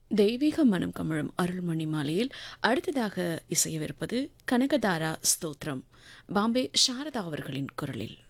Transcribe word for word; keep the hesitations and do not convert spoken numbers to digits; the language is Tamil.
தெய்வீக மனம் கமழும் அருள்மணி மாலையில் அடுத்ததாக இசையவிருப்பது கனகதாரா ஸ்தோத்திரம், பாம்பே சாரதா அவர்களின் குரலில்.